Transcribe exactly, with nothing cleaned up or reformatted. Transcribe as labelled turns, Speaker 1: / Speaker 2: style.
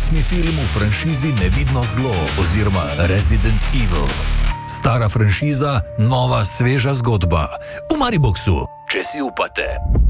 Speaker 1: osmi film v franšizi Nevidno zlo oziroma Resident Evil. Stara franšiza, nova sveža zgodba. V Mariboxu, če si upate.